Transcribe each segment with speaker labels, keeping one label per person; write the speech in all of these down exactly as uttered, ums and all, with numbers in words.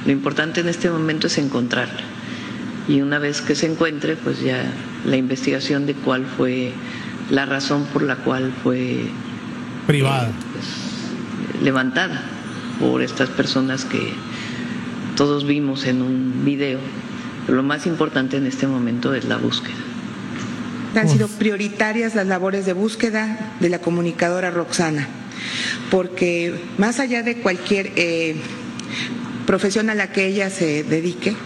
Speaker 1: Lo importante en este momento es encontrarla. Y una vez que se encuentre, pues ya la investigación de cuál fue la razón por la cual fue
Speaker 2: privada,
Speaker 1: eh, pues, levantada por estas personas que todos vimos en un video. Pero lo más importante en este momento es la búsqueda.
Speaker 3: Han sido prioritarias las labores de búsqueda de la comunicadora Roxana, porque más allá de cualquier eh, profesión a la que ella se dedique,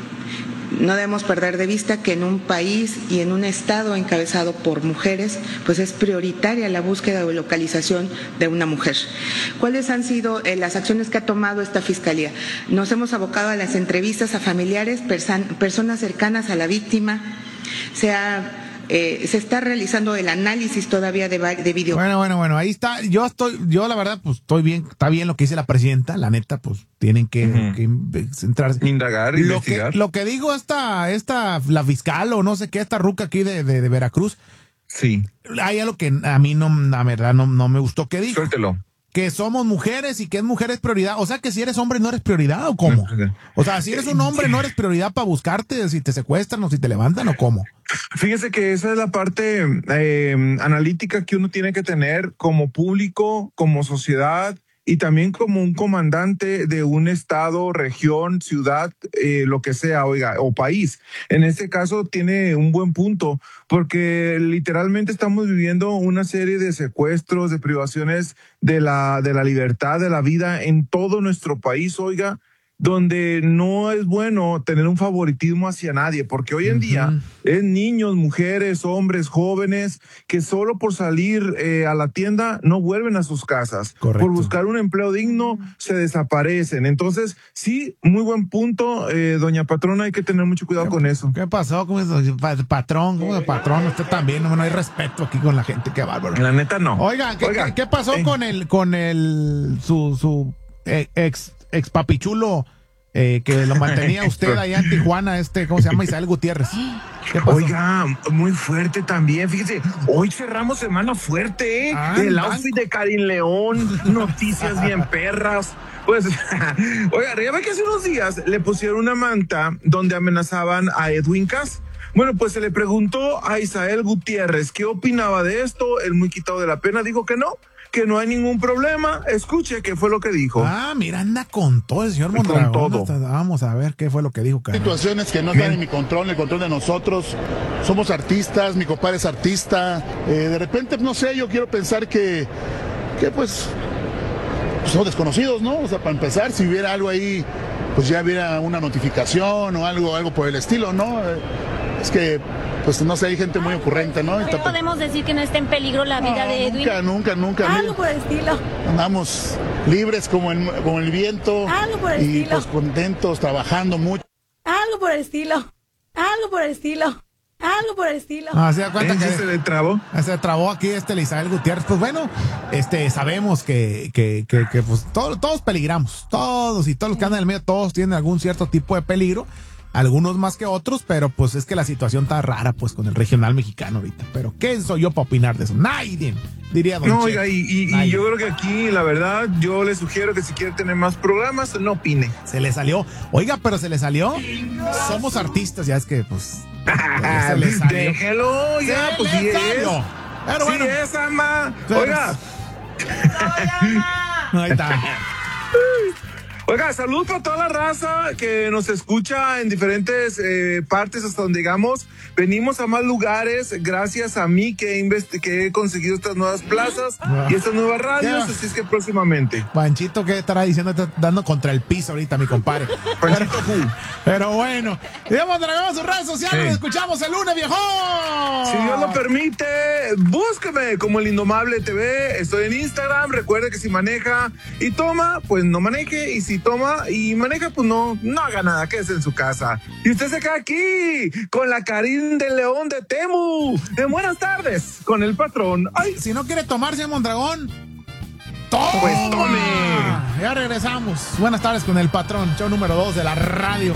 Speaker 3: no debemos perder de vista que en un país y en un estado encabezado por mujeres, pues es prioritaria la búsqueda o localización de una mujer. ¿Cuáles han sido eh, las acciones que ha tomado esta Fiscalía? Nos hemos abocado a las entrevistas a familiares, persan, personas cercanas a la víctima, se ha... Eh, se está realizando el análisis todavía de, de video.
Speaker 2: Bueno, bueno, bueno, ahí está. Yo estoy, yo la verdad, pues estoy bien, está bien lo que dice la presidenta. La neta, pues tienen que, uh-huh. que centrarse.
Speaker 4: Indagar,
Speaker 2: lo
Speaker 4: investigar.
Speaker 2: Que, lo que digo, esta, esta, la fiscal o no sé qué, esta ruca aquí de, de, de Veracruz.
Speaker 4: Sí.
Speaker 2: Hay algo que a mí no, la verdad, no, no me gustó que dijo.
Speaker 4: Suéltelo.
Speaker 2: Que somos mujeres y que es mujer es prioridad. O sea, que si eres hombre no eres prioridad, ¿o cómo? O sea, si eres un hombre no eres prioridad para buscarte, si te secuestran o si te levantan, ¿o cómo?
Speaker 4: Fíjese que esa es la parte eh, analítica que uno tiene que tener como público, como sociedad y también como un comandante de un estado, región, ciudad, eh, lo que sea, oiga, o país. En este caso tiene un buen punto, porque literalmente estamos viviendo una serie de secuestros, de privaciones de la, de la libertad, de la vida en todo nuestro país, oiga, donde no es bueno tener un favoritismo hacia nadie, porque hoy en uh-huh. día es niños, mujeres, hombres, jóvenes, que solo por salir eh, a la tienda no vuelven a sus casas.
Speaker 2: Correcto.
Speaker 4: Por buscar un empleo digno se desaparecen. Entonces, sí, muy buen punto, eh, doña Patrona, hay que tener mucho cuidado con eso.
Speaker 2: ¿Qué pasó con eso? Patrón, ¿cómo de patrón? Usted también, no, no hay respeto aquí con la gente, qué bárbaro.
Speaker 4: La neta no.
Speaker 2: Oiga, ¿qué,
Speaker 4: Oiga,
Speaker 2: ¿qué, qué pasó
Speaker 4: eh.
Speaker 2: con el, con el, su, su eh, ex ex papichulo eh, que lo mantenía usted allá en Tijuana, este, ¿cómo se llama? Isael Gutiérrez. ¿Qué pasó?
Speaker 4: Oiga, muy fuerte también, fíjese, hoy cerramos semana fuerte, ¿eh?
Speaker 2: Ah,
Speaker 4: el
Speaker 2: ah,
Speaker 4: outfit de Karin León, noticias bien perras. Pues, oiga, ya ve que hace unos días le pusieron una manta donde amenazaban a Edwin Cass. Bueno, pues se le preguntó a Isael Gutiérrez qué opinaba de esto, él muy quitado de la pena dijo que no, que no hay ningún problema. Escuche qué fue lo que dijo.
Speaker 2: Ah, mira, anda con todo el señor Mondragón.
Speaker 4: Con todo.
Speaker 2: Hasta, vamos a ver qué fue lo que dijo. Caramba.
Speaker 5: Situaciones que no están en mi control, en el control de nosotros. Somos artistas, mi compadre es artista. Eh, de repente, no sé, yo quiero pensar que, que pues, pues, son desconocidos, ¿no? O sea, para empezar, si hubiera algo ahí, pues ya hubiera una notificación o algo, algo por el estilo, ¿no? Eh, es que... pues no sé, hay gente muy ocurrente, ¿no?
Speaker 6: ¿No podemos decir que no está en peligro la vida
Speaker 5: no,
Speaker 6: de Edwin?
Speaker 5: Nunca, nunca, nunca.
Speaker 6: Algo por el estilo.
Speaker 5: Andamos libres como el, como el viento.
Speaker 6: Algo por el
Speaker 5: y
Speaker 6: estilo.
Speaker 5: pues contentos, trabajando mucho.
Speaker 6: Algo por el estilo. Algo por el estilo. Algo por el estilo.
Speaker 2: Ah, ¿se da cuenta
Speaker 4: ¿Eh?
Speaker 2: que
Speaker 4: se le trabó?
Speaker 2: Se trabó aquí este Isael Gutiérrez. Pues bueno, este sabemos que, que, que, que pues todos, todos peligramos. Todos y todos los que andan en el medio, todos tienen algún cierto tipo de peligro. Algunos más que otros, pero pues es que la situación está rara pues con el regional mexicano ahorita. Pero ¿qué soy yo para opinar de eso? Nadie, diría don
Speaker 4: No,
Speaker 2: Che.
Speaker 4: oiga, y, y, y yo creo que aquí, la verdad, yo le sugiero que si quiere tener más programas, no opine.
Speaker 2: Se le salió. Oiga, pero se le salió. Somos artistas, ya es que pues... se le salió.
Speaker 4: Déjelo, ya,
Speaker 2: se
Speaker 4: pues
Speaker 2: le
Speaker 4: sí
Speaker 2: salió.
Speaker 4: es.
Speaker 2: Pero bueno.
Speaker 4: Sí es, ama.
Speaker 2: Pero...
Speaker 4: Oiga.
Speaker 2: Ahí está.
Speaker 4: Oiga, salud para toda la raza que nos escucha en diferentes eh, partes hasta donde llegamos. Venimos a más lugares gracias a mí que he, invest- que he conseguido estas nuevas plazas y estas nuevas radios,
Speaker 2: Ya.
Speaker 4: así es que próximamente.
Speaker 2: Panchito, ¿qué estará diciendo? Está dando contra el piso ahorita, mi compadre.
Speaker 4: Panchito
Speaker 2: pero, pero bueno, digamos, dragamos sus redes sociales,
Speaker 4: Sí.
Speaker 2: nos escuchamos el lunes, viejo.
Speaker 4: Si Dios lo permite, búsqueme como El Indomable T V. Estoy en Instagram. Recuerde que si maneja y toma, pues no maneje. Y si toma y maneja, pues no, no haga nada, quédese en su casa. Y usted se queda aquí con la Karin de León de Temu. De buenas tardes con el patrón. Ay,
Speaker 2: Si no quiere tomarse Mondragón, ¡toma!
Speaker 4: Pues tome.
Speaker 2: Ya regresamos. Buenas tardes con el patrón, show número dos de la radio.